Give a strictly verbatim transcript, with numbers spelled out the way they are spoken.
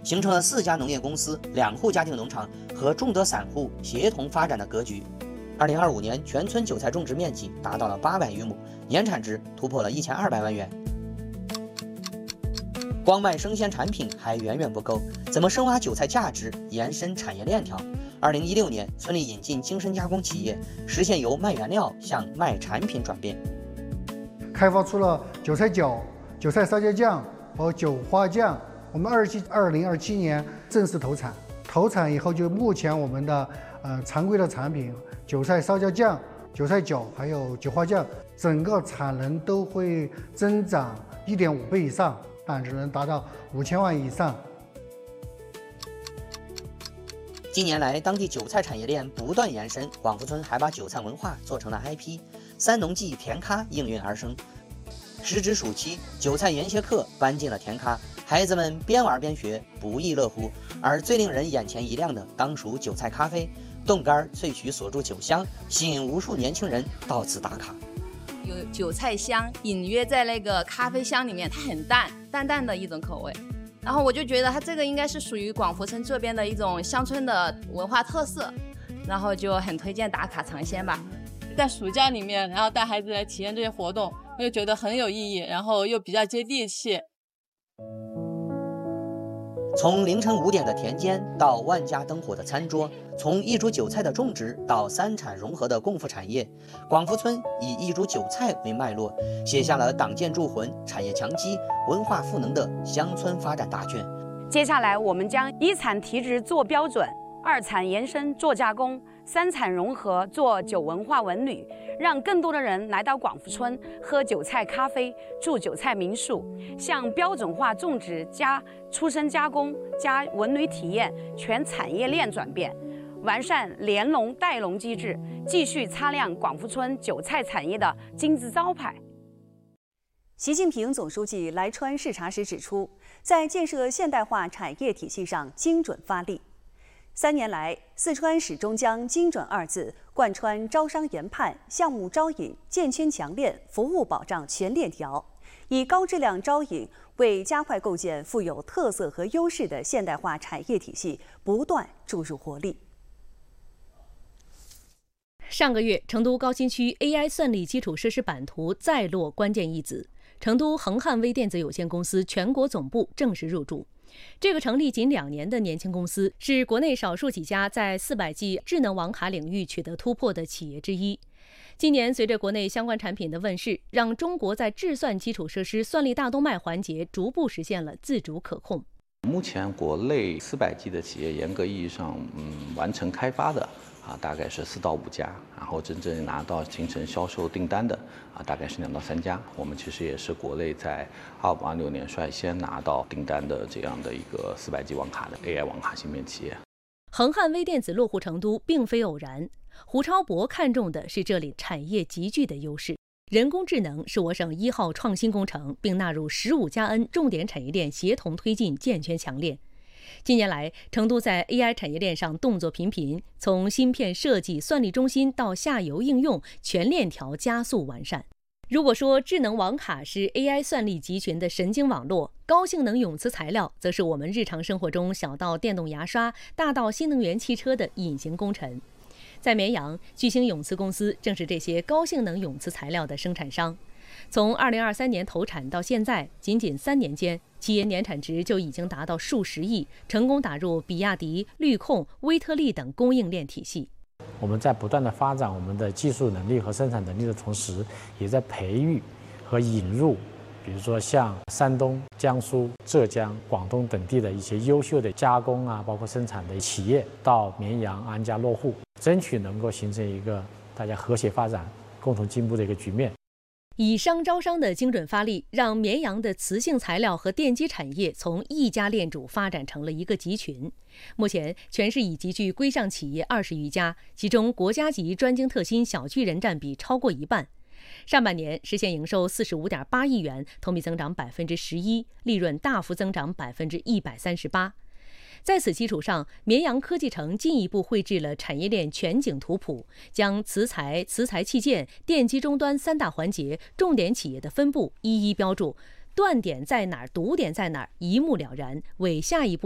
形成了四家农业公司、两户家庭农场和众多散户协同发展的格局。二零二五年，全村韭菜种植面积达到了八百余亩，年产值突破了一千二百万元。光卖生鲜产品还远远不够，怎么深挖韭菜价值，延伸产业链条？二零一六年，村里引进精深加工企业，实现由卖原料向卖产品转变， 开发出了韭菜角、韭菜烧椒酱和韭花酱。我们二七二零二七年正式投产，投产以后就目前我们的呃常规的产品。韭菜烧椒酱、韭菜角还有韭花酱，整个产能都会增长 一点五倍以上，产值能达到五千万以上。 近年来，当地韭菜产业链不断延伸，广福村还把韭菜文化做成了 I P， 三农记甜咖应运而生。时值暑期，韭菜研学课搬进了甜咖，孩子们边玩边学，不亦乐乎。而最令人眼前一亮的，当属韭菜咖啡。冻干萃取锁住酒香，吸引无数年轻人到此打卡。 有韭菜香隐约在那个咖啡香里面，它很淡淡淡的一种口味。然后我就觉得它这个应该是属于广福村这边的一种乡村的文化特色，然后就很推荐打卡尝鲜吧。 在暑假里面，然后带孩子来体验这些活动，我就觉得很有意义，然后又比较接地气。 从凌晨五点的田间到万家灯火的餐桌，从一株韭菜的种植到三产融合的共富产业，广福村以一株韭菜为脉络，写下了党建筑魂、产业强基、文化赋能的乡村发展大卷。 接下来，我们将一产提质做标准，二产延伸做加工，三产融合做酒文化文旅，让更多的人来到广福村喝韭菜咖啡、住韭菜民宿，向标准化种植加出生加工加文旅体验全产业链转变，完善联农带农机制，继续擦亮广福村韭菜产业的金字招牌。 习近平总书记来川视察时指出，在建设现代化产业体系上精准发力。三年来，四川始终将“精准”二字贯穿招商研判、项目招引、建圈强链、服务保障全链条，以高质量招引为加快构建富有特色和优势的现代化产业体系不断注入活力。 上个月，成都高新区 A I 算力基础设施版图再落关键一子，成都恒汉微电子有限公司全国总部正式入驻。这个成立仅两年的年轻公司，是国内少数几家在 四百 G 智能网卡领域取得突破的企业之一。今年，随着国内相关产品的问世，让中国在智算基础设施算力大动脉环节逐步实现了自主可控。 目前国内 四百 G 的企业，严格意义上，嗯，完成开发的啊，大概是四到五家，然后真正拿到形成销售订单的啊，大概是两到三家。我们其实也是国内在二五二六年率先拿到订单的这样的一个 四百 G 网卡的 A I 网卡芯片企业。 恒汉微电子落户成都并非偶然，胡超博看重的是这里产业集聚的优势。人工智能是我省一号创新工程，并纳入十五加 N 重点产业链，协同推进健全强链。近年来，成都在 A I 产业链上动作频频，从芯片设计、算力中心到下游应用，全链条加速完善。如果说智能网卡是 A I 算力集群的神经网络，高性能永磁材料则是我们日常生活中小到电动牙刷、大到新能源汽车的隐形功臣。在绵阳，巨星永磁公司正是这些高性能永磁材料的生产商。从二零二三年投产到现在，仅仅三年间，企业年产值就已经达到数十亿，成功打入比亚迪、律控、威特利等供应链体系。 我们在不断的发展我们的技术能力和生产能力的同时，也在培育和引入，比如说像山东、江苏、浙江、广东等地的一些优秀的加工啊，包括生产的企业到绵阳安家落户，争取能够形成一个大家和谐发展、共同进步的一个局面。 以商招商的精准发力，让绵阳的磁性材料和电机产业从一家链主发展成了一个集群。目前，全市已集聚规上企业二十余家，其中国家级专精特新小巨人占比超过一半。上半年实现营收四十五点八亿元，同比增长百分之十一，利润大幅增长百分之一百三十八。在此基础上，绵阳科技城进一步绘制了产业链全景图谱，将磁材、磁材器件、电机终端三大环节重点企业的分布一一标注，断点在哪儿、堵点在哪儿，一目了然，为下一步